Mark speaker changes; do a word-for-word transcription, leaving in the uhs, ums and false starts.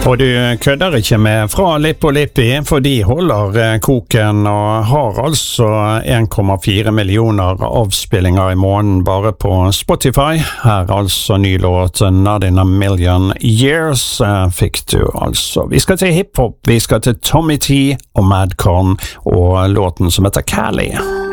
Speaker 1: Og du kødder ikke med Fra Lippo Lippi, for de holder koken og har altså en komma fire millioner avspillinger i måneden bare på Spotify. Her altså ny låt Not in a Million Years fikk du altså. Vi skal til hiphop, vi skal til Tommy T og Madcon og låten som heter Cali.